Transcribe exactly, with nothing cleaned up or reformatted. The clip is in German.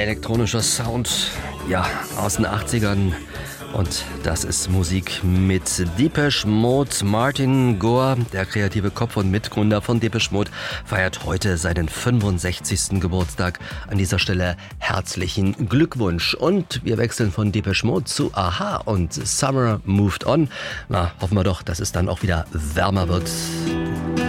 Elektronischer Sound, ja, aus den achtzigern. Und das ist Musik mit Depeche Mode. Martin Gore, der kreative Kopf und Mitgründer von Depeche Mode, feiert heute seinen fünfundsechzigsten Geburtstag. An dieser Stelle herzlichen Glückwunsch. Und wir wechseln von Depeche Mode zu Aha und Summer Moved On. Na, hoffen wir doch, dass es dann auch wieder wärmer wird.